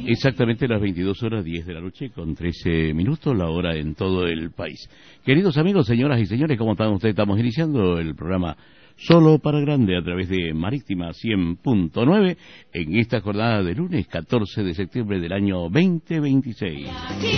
Exactamente las 22 horas 10 de la noche con 13 minutos, la hora en todo el país. Queridos amigos, señoras y señores, ¿cómo están ustedes? Estamos iniciando el programa Solo para Grande a través de Marítima 100.9 en esta jornada de lunes 14 de septiembre del año 2026.